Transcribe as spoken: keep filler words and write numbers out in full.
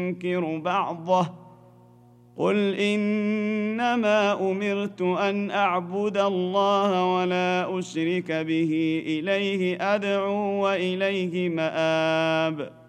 ينكر بعضه قل إنما أمرت أن أعبد الله ولا أشرك به إليه أدعو وإليه مآب